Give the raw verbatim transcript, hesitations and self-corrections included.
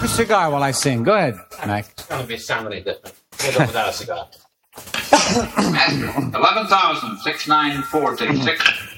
cigar while I sing. Go ahead, Mac. It's going to be somebody different. We'll go without a cigar. eleven thousand six hundred forty-six.